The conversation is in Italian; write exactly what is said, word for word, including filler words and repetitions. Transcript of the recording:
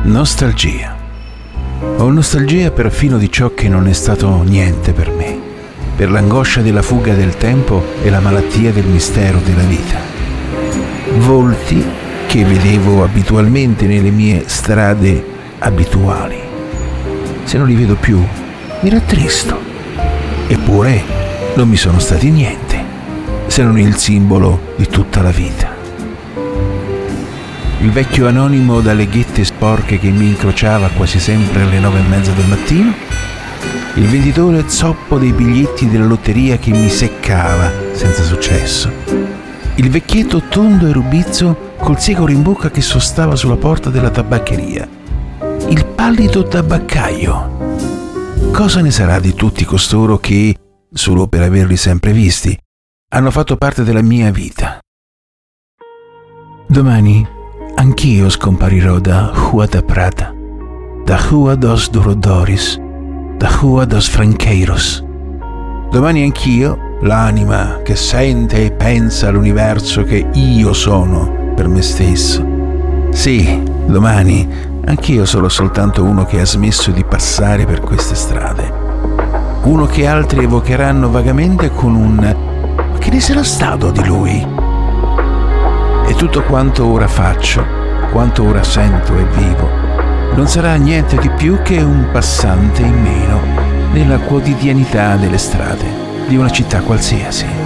Nostalgia. Ho nostalgia perfino di ciò che non è stato niente per me, per l'angoscia della fuga del tempo e la malattia del mistero della vita. Volti che vedevo abitualmente nelle mie strade abituali. Se non li vedo più, mi rattristo. Eppure non mi sono stati niente, se non il simbolo di tutta la vita. Il vecchio anonimo dalle ghette sporche che mi incrociava quasi sempre alle nove e mezza del mattino, il venditore zoppo dei biglietti della lotteria che mi seccava senza successo, il vecchietto tondo e rubizzo col sigaro in bocca che sostava sulla porta della tabaccheria, il pallido tabaccaio. Cosa ne sarà di tutti costoro che, solo per averli sempre visti, hanno fatto parte della mia vita? Domani anch'io scomparirò da Rua da Prata, da Rua dos Dourodores, da Rua dos Franqueiros. Domani anch'io, l'anima che sente e pensa all'universo che io sono per me stesso. Sì, domani anch'io sarò soltanto uno che ha smesso di passare per queste strade. Uno che altri evocheranno vagamente con un «Ma che ne sarà stato di lui?» E tutto quanto ora faccio, quanto ora sento e vivo, non sarà niente di più che un passante in meno nella quotidianità delle strade di una città qualsiasi.